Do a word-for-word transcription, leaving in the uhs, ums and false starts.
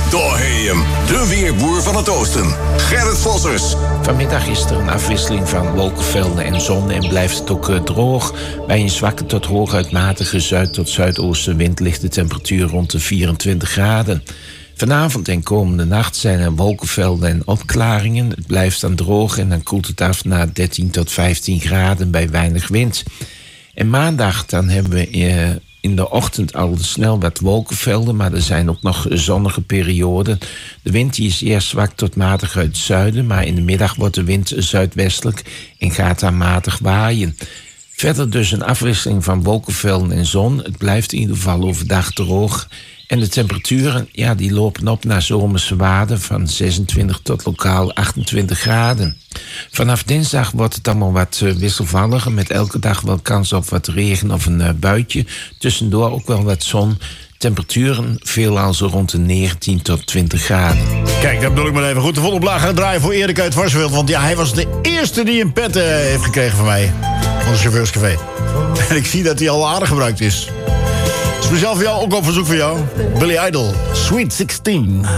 Daar heb je hem, de weerboer van het oosten. Gerrit Vossers. Vanmiddag is er een afwisseling van wolkenvelden en zon en blijft het ook uh, droog. Bij een zwakke tot hooguit matige zuid- tot zuidoostenwind ligt de temperatuur rond de vierentwintig graden. Vanavond en komende nacht zijn er wolkenvelden en opklaringen. Het blijft dan droog en dan koelt het af naar dertien tot vijftien graden bij weinig wind. En maandag dan hebben we uh, in de ochtend al snel wat wolkenvelden, maar er zijn ook nog zonnige perioden. De wind die is eerst zwak tot matig uit het zuiden, maar in de middag wordt de wind zuidwestelijk en gaat dan matig waaien. Verder dus een afwisseling van wolkenvelden en zon. Het blijft in ieder geval overdag droog. En de temperaturen, ja, die lopen op naar zomerse waarden van zesentwintig tot lokaal achtentwintig graden. Vanaf dinsdag wordt het allemaal wat uh, wisselvalliger, met elke dag wel kans op wat regen of een uh, buitje. Tussendoor ook wel wat zon. Temperaturen veelal zo rond de negentien tot twintig graden. Kijk, dat bedoel ik maar even goed. De volgende blaag gaan draaien voor Erik uit Varsveld. Want ja, hij was de eerste die een pet uh, heeft gekregen van mij. Van de chauffeurscafé. En ik zie dat hij al aardig gebruikt is. Speciaal voor jou, ook op verzoek voor jou. Billy Idol, Sweet zestien.